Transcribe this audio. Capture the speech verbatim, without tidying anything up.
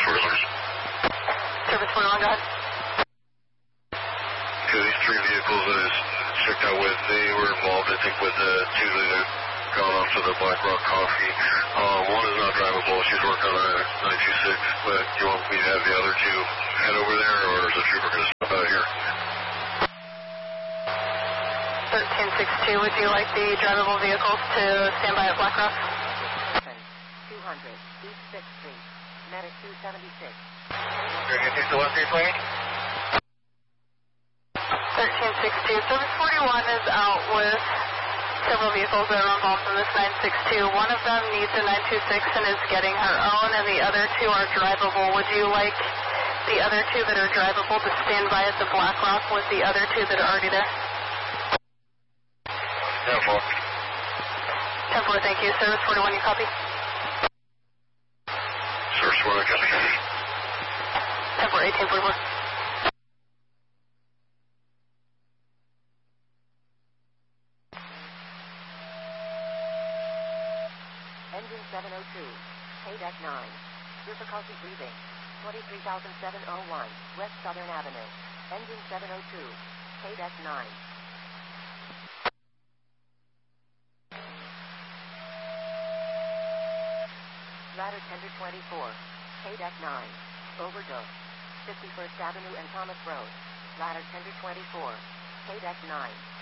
forty-one. Service forty-one, go ahead. Okay, these three vehicles that I checked out with, they were involved, I think, with the two that have gone off to the Black Rock Coffee. Um, one is not drivable. She's working on a nine two six, but do you want me to have the other two head over there, or is the trooper going to stop out here? thirteen sixty-two, would you like the drivable vehicles to stand by at Black Rock? two hundred, East sixth Street, Medic two seventy-six. You're going to take the left east lane? thirteen sixty-two, Service forty-one is out with several vehicles that are involved in this nine six two. One of them needs a nine two six and is getting her own, and the other two are drivable. Would you like the other two that are drivable to stand by at the Black Rock with the other two that are already there? ten four. ten four, thank you. Service forty-one, you copy? Service forty-one, copy. ten four, eighteen forty-four. Engine seven oh two, K deck nine. Difficulty breathing. twenty-three thousand seven hundred one, West Southern Avenue. Engine seven oh two, K deck nine. Ladder tender twenty-four, K deck nine. Overdose. fifty-first Avenue and Thomas Road. Ladder tender twenty-four, K deck nine.